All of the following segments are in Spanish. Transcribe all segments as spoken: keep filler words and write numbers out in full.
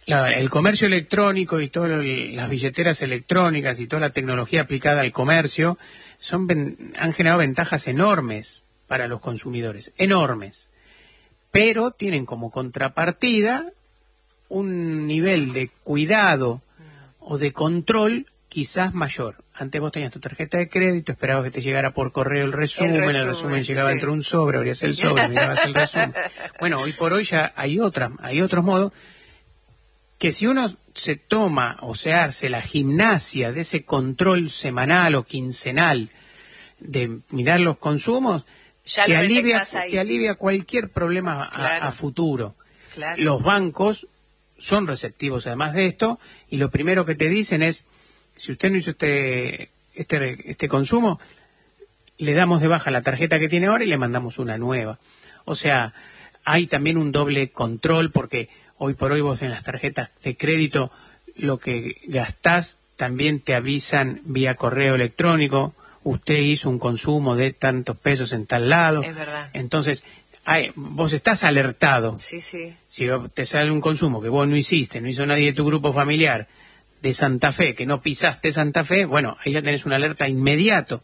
La, el comercio electrónico y todas las billeteras electrónicas y toda la tecnología aplicada al comercio son han generado ventajas enormes para los consumidores, enormes, pero tienen como contrapartida un nivel de cuidado o de control quizás mayor. Antes vos tenías tu tarjeta de crédito, esperabas que te llegara por correo el resumen, el resumen, el resumen llegaba sí. dentro de un sobre, abrías el sobre, mirabas el resumen. Bueno, hoy por hoy ya hay otras, hay otros modos que si uno se toma o se hace la gimnasia de ese control semanal o quincenal de mirar los consumos, ya te alivia, te alivia cualquier problema a, claro. a futuro. Claro. Los bancos son receptivos además de esto, y lo primero que te dicen es, si usted no hizo este, este, este consumo, le damos de baja la tarjeta que tiene ahora y le mandamos una nueva. O sea, hay también un doble control, porque hoy por hoy vos en las tarjetas de crédito lo que gastás también te avisan vía correo electrónico, usted hizo un consumo de tantos pesos en tal lado. Es verdad. Entonces, Ay, vos estás alertado. Sí, sí. Si te sale un consumo que vos no hiciste, no hizo nadie de tu grupo familiar de Santa Fe, que no pisaste Santa Fe, bueno, ahí ya tenés una alerta inmediato.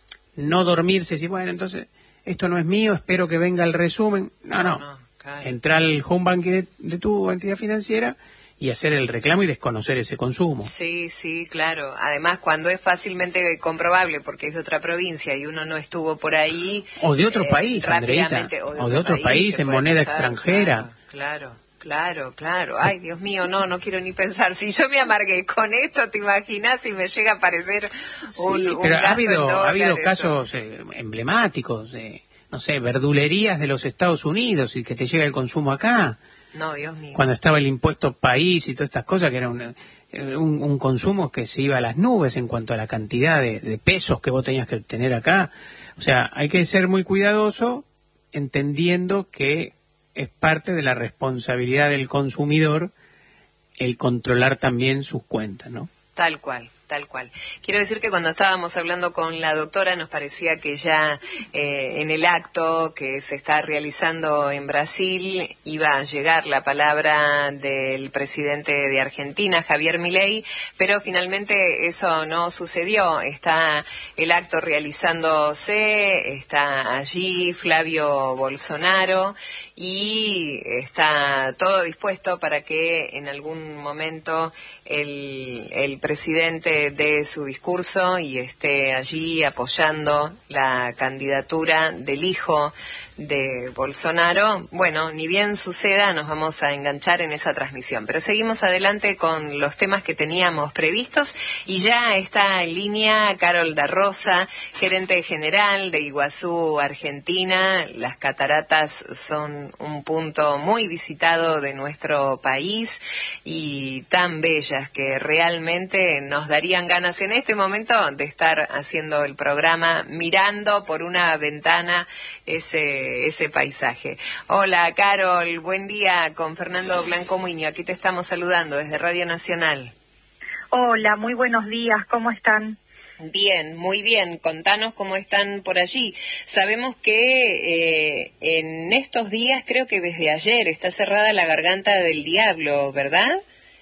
No dormirse, si bueno, entonces, esto no es mío, espero que venga el resumen. No, no. no, no Entra al home banking de, de tu entidad financiera y hacer el reclamo y desconocer ese consumo. Sí, sí, claro. Además, cuando es fácilmente comprobable, porque es de otra provincia y uno no estuvo por ahí... O de otro eh, país, Andreita. O de, o de otro país, país en moneda pasar, extranjera. Claro, claro, claro. Ay, Dios mío, no, no quiero ni pensar. Si yo me amargué con esto, ¿te imaginas si me llega a aparecer un, sí, un pero gasto ha habido, en ha habido dólares, casos eh, emblemáticos de, no sé, verdulerías de los Estados Unidos y que te llega el consumo acá. No, Dios mío. Cuando estaba el impuesto país y todas estas cosas, que era un, un, un consumo que se iba a las nubes en cuanto a la cantidad de, de pesos que vos tenías que tener acá. O sea, hay que ser muy cuidadoso, entendiendo que es parte de la responsabilidad del consumidor el controlar también sus cuentas, ¿no? Tal cual. Tal cual. Quiero decir que cuando estábamos hablando con la doctora nos parecía que ya eh, en el acto que se está realizando en Brasil iba a llegar la palabra del presidente de Argentina, Javier Milei, pero finalmente eso no sucedió. Está el acto realizándose, está allí Flavio Bolsonaro y está todo dispuesto para que en algún momento el, el presidente dé su discurso y esté allí apoyando la candidatura del hijo de Bolsonaro. Bueno, ni bien suceda, nos vamos a enganchar en esa transmisión. Pero seguimos adelante con los temas que teníamos previstos y ya está en línea Carol da Rosa, gerente general de Iguazú, Argentina. Las cataratas son un punto muy visitado de nuestro país y tan bellas que realmente nos darían ganas en este momento de estar haciendo el programa mirando por una ventana ese ese paisaje. Hola, Carol, buen día, con Fernando Blanco Muño, aquí te estamos saludando desde Radio Nacional. Hola, muy buenos días, ¿cómo están? Bien, muy bien, contanos cómo están por allí. Sabemos que eh, en estos días, creo que desde ayer, está cerrada la Garganta del Diablo, ¿verdad?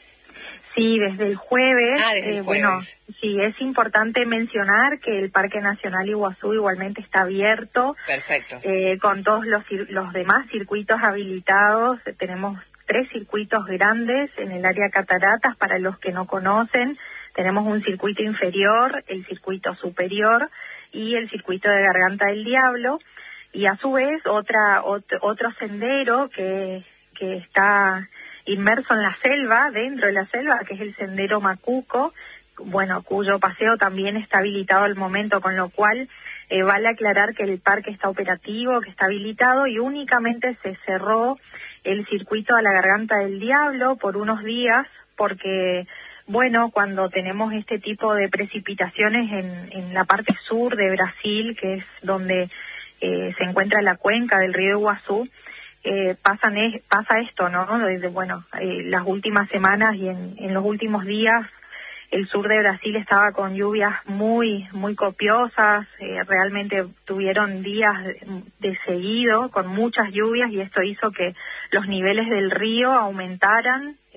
Sí, desde el jueves. Ah, desde el eh, jueves. Bueno, sí, es importante mencionar que el Parque Nacional Iguazú igualmente está abierto. Perfecto. Eh, con todos los, los demás circuitos habilitados. Tenemos tres circuitos grandes en el área cataratas, para los que no conocen. Tenemos un circuito inferior, el circuito superior y el circuito de Garganta del Diablo. Y a su vez, otra otro, otro sendero que, que está inmerso en la selva, dentro de la selva, que es el Sendero Macuco, bueno, cuyo paseo también está habilitado al momento, con lo cual eh, vale aclarar que el parque está operativo, que está habilitado, y únicamente se cerró el circuito a la Garganta del Diablo por unos días, porque, bueno, cuando tenemos este tipo de precipitaciones en, en la parte sur de Brasil, que es donde eh, se encuentra la cuenca del río Iguazú, Eh, pasan es, pasa esto, ¿no? Desde, bueno, eh, las últimas semanas y en, en los últimos días el sur de Brasil estaba con lluvias muy, muy copiosas, eh, realmente tuvieron días de, de seguido con muchas lluvias y esto hizo que los niveles del río aumentaran